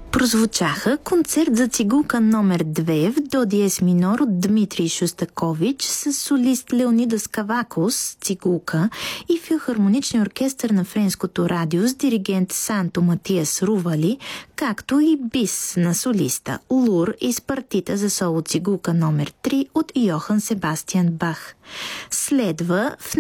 Прозвучаха концерт за цигулка номер 2 в до диез минор от Дмитрий Шостакович с солист Леонидас Кавакос, цигулка, и филхармоничния оркестър на Френското радио с диригент Санто Матиас Рували, както и бис на солиста Лур из партита за соло цигулка номер 3 от Йохан Себастиан Бах. Следва в